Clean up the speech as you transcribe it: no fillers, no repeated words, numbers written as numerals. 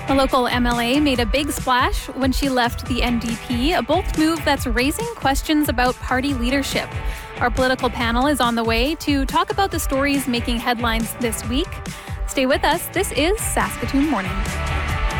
The local MLA made a big splash when she left the NDP, a bold move that's raising questions about party leadership. Our political panel is on the way to talk about the stories making headlines this week. Stay with us. This is Saskatoon Morning.